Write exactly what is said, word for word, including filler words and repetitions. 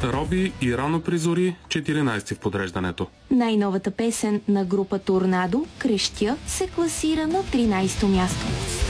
Роби и Рано при зори, четиринайсети в подреждането. Най-новата песен на група Торнадо, Крещя, се класира на тринайсето място.